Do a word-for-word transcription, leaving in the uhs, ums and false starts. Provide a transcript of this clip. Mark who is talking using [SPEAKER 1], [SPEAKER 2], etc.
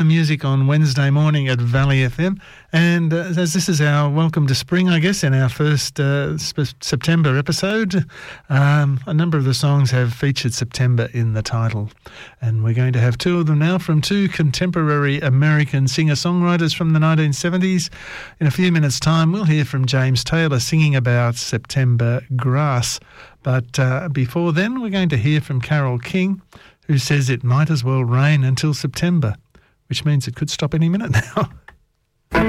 [SPEAKER 1] Music on Wednesday morning at Valley F M, and uh, as this is our welcome to spring, I guess, in our first uh, sp- September episode, um, a number of the songs have featured September in the title, and we're going to have two of them now from two contemporary American singer-songwriters from the nineteen seventies. In a few minutes' time, we'll hear from James Taylor singing about September grass, but uh, before then, we're going to hear from Carole King, who says it might as well rain until September, which means it could stop any minute now.